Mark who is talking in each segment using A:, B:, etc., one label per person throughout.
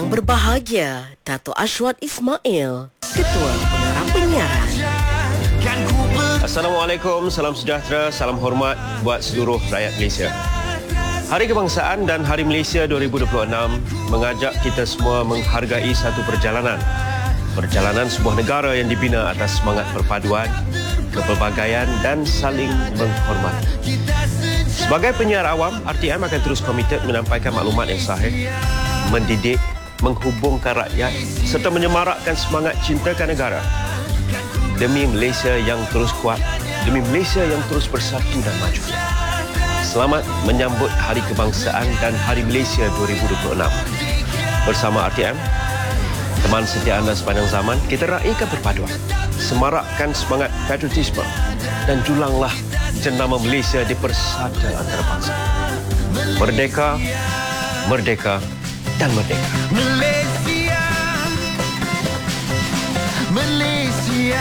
A: Yang berbahagia, Dato' Ashwat Ismail, Ketua Pengarah Penyiaran.
B: Assalamualaikum, salam sejahtera, salam hormat buat seluruh rakyat Malaysia. Hari Kebangsaan dan Hari Malaysia 2026 mengajak kita semua menghargai satu perjalanan. Perjalanan sebuah negara yang dibina atas semangat perpaduan, kepelbagaian dan saling menghormati. Sebagai penyiar awam, RTM akan terus komited menyampaikan maklumat yang sahih, mendidik, menghubungkan rakyat serta menyemarakkan semangat cintakan negara. Demi Malaysia yang terus kuat, demi Malaysia yang terus bersatu dan maju. Selamat menyambut Hari Kebangsaan dan Hari Malaysia 2026. Bersama RTM, teman setia anda sepanjang zaman, kita raikan perpaduan, semarakkan semangat patriotisme dan julanglah jenama Malaysia di persada antarabangsa. Merdeka, merdeka dan merdeka.
C: Malaysia, Malaysia.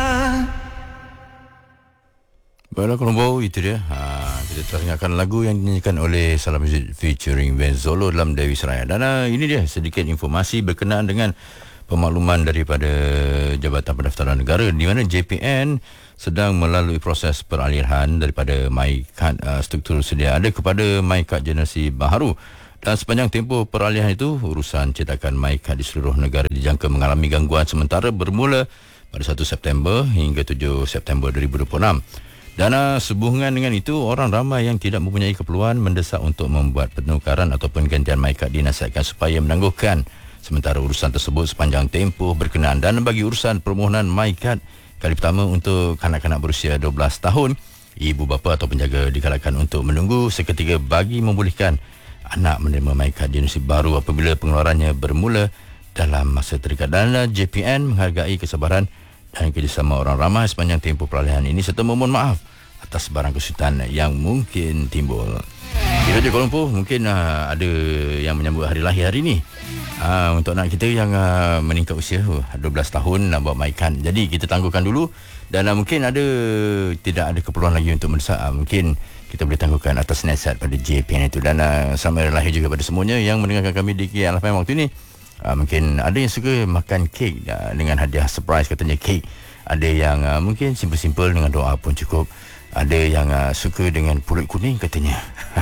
D: Baiklah Colombo, itu dia. Kita teringatkan lagu yang dinyanyikan oleh Salam Music featuring Benzolo dalam Dewi Seraya. Dan ini dia sedikit informasi berkenaan dengan pemakluman daripada Jabatan Pendaftaran Negara di mana JPN sedang melalui proses peralihan daripada MyKad struktur sedia ada kepada MyKad generasi baharu. Dan sepanjang tempoh peralihan itu, urusan cetakan MyKad di seluruh negara dijangka mengalami gangguan sementara bermula pada 1 September hingga 7 September 2026. Dan sehubungan dengan itu, orang ramai yang tidak mempunyai keperluan mendesak untuk membuat penukaran ataupun gantian MyKad dinasihatkan supaya menangguhkan sementara urusan tersebut sepanjang tempoh berkenaan. Dan bagi urusan permohonan MyKad kali pertama untuk kanak-kanak berusia 12 tahun, ibu bapa atau penjaga digalakkan untuk menunggu seketika bagi membolehkan anak menerima MyKad generasi baru apabila pengeluarannya bermula dalam masa terdekat. Dan JPN menghargai kesabaran dan kerjasama orang ramai sepanjang tempoh peralihan ini serta memohon maaf atas barang kesulitan yang mungkin timbul. Itu je Kuala Lumpur, mungkin ada yang menyambut hari lahir hari ini. Untuk anak kita yang meningkat usia 12 tahun nak buat MyKad. Jadi kita tangguhkan dulu dan mungkin tidak ada keperluan lagi untuk mendesak. Mungkin kita boleh tangguhkan atas nasihat pada JPN itu. Dan selamat hari lahir juga pada semuanya yang mendengarkan kami di KLFM waktu ini. Mungkin ada yang suka makan kek dengan hadiah surprise, katanya kek. Ada yang mungkin simple-simple dengan doa pun cukup. Ada yang suka dengan pulut kuning katanya.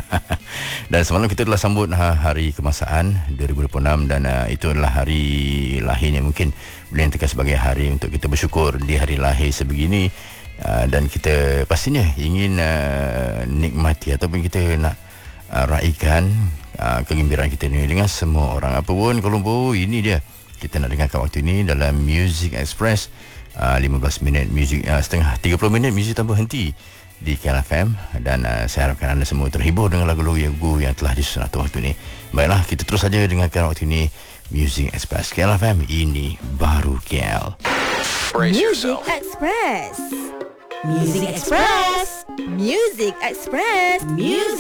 D: Dan semalam kita telah sambut Hari Kebangsaan 2026 dan itu adalah hari lahirnya. Mungkin boleh nyatakan sebagai hari untuk kita bersyukur di hari lahir sebegini. Dan kita pastinya ingin nikmati ataupun kita nak raikan kegembiraan kita ni dengan semua orang. Apa pun Colombo, ini dia kita nak dengarkan waktu ini dalam Music Express. 15 minit muzik, setengah 30 minit muzik tanpa henti di KLFM. Dan saya harapkan anda semua terhibur dengan lagu-lagu yang telah disusun atau waktu ini. Baiklah, kita terus saja dengarkan waktu ini Music Express KLFM. Ini baru KL.
E: Music Express. Music Express. Music Express. Music